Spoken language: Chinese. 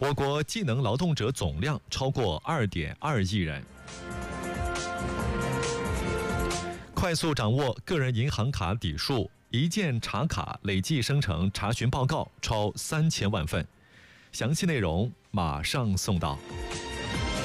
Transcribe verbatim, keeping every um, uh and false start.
我国技能劳动者总量超过二点二亿人。快速掌握个人银行卡底数，一键查卡累计生成查询报告超三千万份。详细内容马上送到。